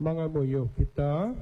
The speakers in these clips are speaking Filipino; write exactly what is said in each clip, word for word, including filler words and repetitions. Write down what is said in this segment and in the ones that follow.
Mga muyo kita.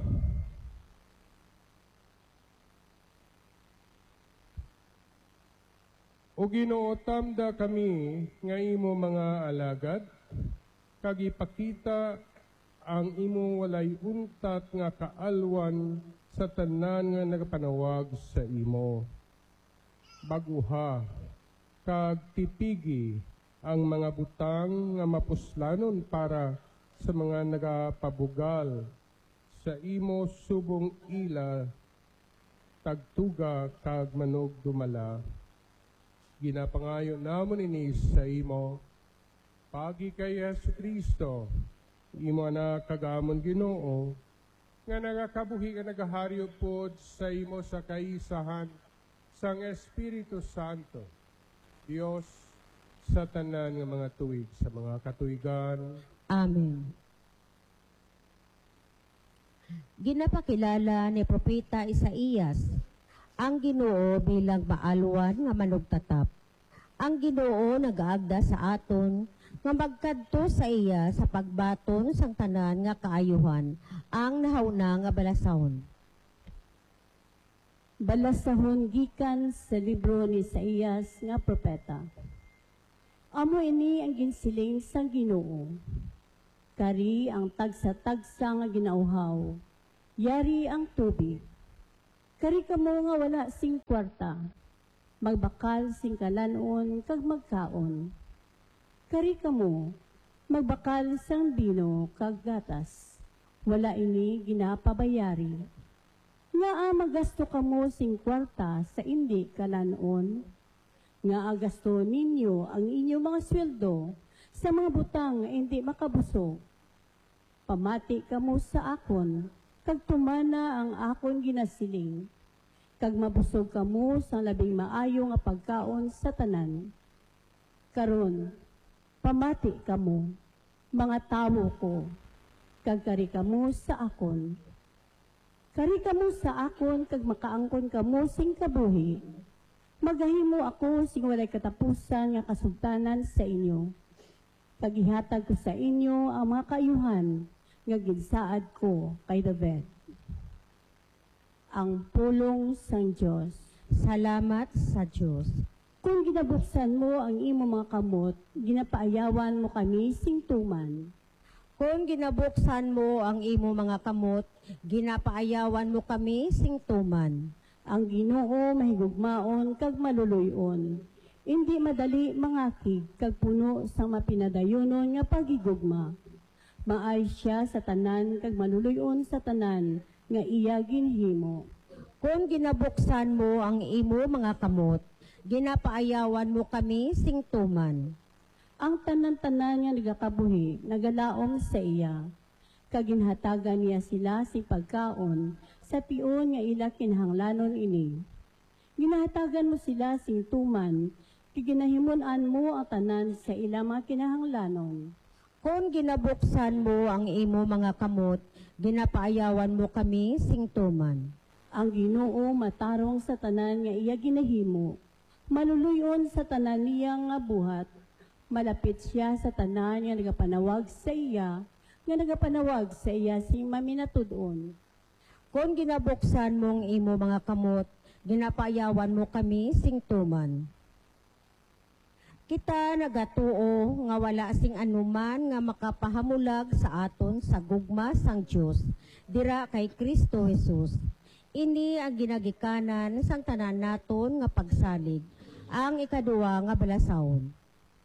O Ginoo, tamda kami nga imo mga alagad, kag ipakita ang imo walay untat nga kaalwan sa tanan nga nagapanawag sa imo. Baguha, kag tipigi ang mga butang nga mapuslanon para sa mga nagapabugal sa imo subong ila, tagtuga kag manog dumala. Ginapangayo namon ini sa imo, pagi kay Yesu Kristo, imo anak kagamon Ginoo, nga nagakabuhi ka nagaharyo pod sa imo sa kaisahan sang Espiritu Santo, Dios sa tanan nga mga tuig, sa mga katuigan. Amen. Ginapakilala ni Propeta Isaías ang Ginoo bilang maalwan nga manugtatap. Ang Ginoo nagaagda sa aton nga magkadto sa iya sa pagbaton sang tanan nga kaayuhan ang nahawna nga balasahon. Balasahon gikan sa libro ni Isaías nga propeta. Amo ini ang ginsiling sang Ginoo. Kari ang tagsa-tagsa nga ginauhaw, yari ang tubig. Kari kamo nga wala sing kwarta, magbakal sing kalanon kag magkaon. Kari kamo, magbakal sang bino kag gatas, wala ini ginapabayari. Nga a magasto kamo sing kwarta sa indi kalanon, nga agasto ninyo ang inyong mga sweldo sa mga butang nga hindi makabusog. Pamati kamo sa akon, kag tumana ang akon ginasiling, kag mabusog kamo sa labing maayo nga pagkaon sa tanan. Karon, pamati kamo, mga tawo ko, kag kari kamo sa akon. Kari kamo sa akon, kag makaangkon kamo sing kabuhi. Magahimo ako sing walay katapusan nga kasugtanan sa inyo. Paghihatag ko sa inyo ang mga kaayuhan nga ginsaad ko kay David. Ang pulong sang Diyos. Salamat sa Diyos. Kung ginabuksan mo ang imo mga kamot, ginapaayawan mo kami sing tuman. Kung ginabuksan mo ang imo mga kamot, ginapaayawan mo kami sing tuman. Ang Ginoo mahigugmaon kag maluluyon. Hindi madali mangakig kag puno sang mapinadayonon nga pagigugma. Maay siya sa tanan kag maluluyon sa tanan nga iya ginhimo. Kung ginabuksan mo ang imo mga kamot, ginapaayawan mo kami sing tuman. Ang tanan-tanan nga nagakabuhi, nagalaom sa iya. Kaginhatagan niya sila si pagkaon sa pion nga ila kinahanglanon ini. Ginahatagan mo sila sing tuman, kiginahimunan mo ang tanan sa ila mga kinahanglanon. Kung ginabuksan mo ang imo mga kamot, ginapaayawan mo kami sing tuman. Ang Ginoo matarong sa tanan nga iya ginahimo, maluluyon sa tanan niya nga buhat, malapit siya sa tanan nga nagapanawag sa iya, nga nagapanawag sa iya sing maminatud-on. Kung ginabuksan mo ang imo mga kamot, ginapaayawan mo kami sing tuman. Kita nagatuo nga wala sing anuman nga makapahamulag sa aton sa gugma sang Dios dira kay Kristo Jesus. Ini ang ginagikanan sang tanan naton nga pagsalig, ang ikaduwa nga balasahon.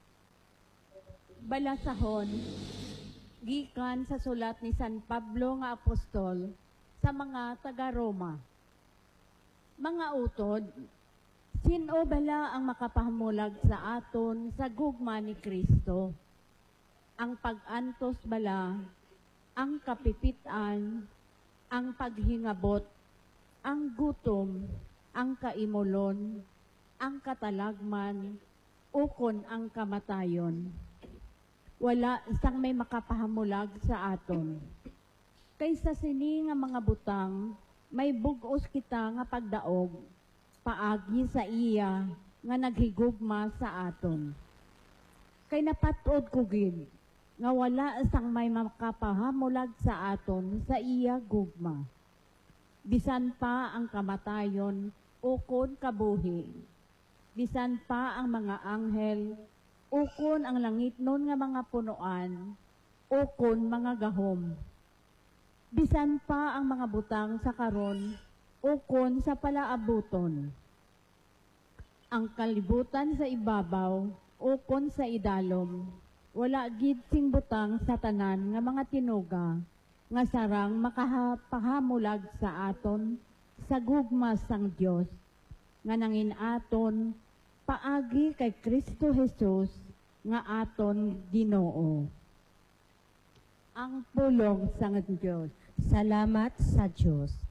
Balasahon gikan sa sulat ni San Pablo nga apostol sa mga taga-Roma. Mga utod, sino bala ang makapahamulag sa aton sa gugma ni Kristo? Ang pag-antos bala, ang kapipitan, ang paghingabot, ang gutom, ang kaimulon, ang katalagman, ukon ang kamatayon. Wala isang may makapahamulag sa aton. Kaysa sini nga mga butang, may bugos kita nga pagdaog, paagi sa iya nga naghigugma sa aton. Kay napatod ko gid, nga wala sang may makapahamulag sa aton sa iya gugma. Bisan pa ang kamatayon ukon kabuhi. Bisan pa ang mga anghel ukon ang langitnon nga mga punuan ukon mga gahom. Bisan pa ang mga butang sa karon ukon sa palaabuton. Ang kalibutan sa ibabaw ukon sa idalom, wala gid sing butang sa tanan nga mga tinuga nga sarang makapahamulag sa aton sa gugma sang Dios nga nangin aton paagi kay Kristo Jesus nga aton Ginoo. Ang pulong sang Dios. Salamat sa Diyos.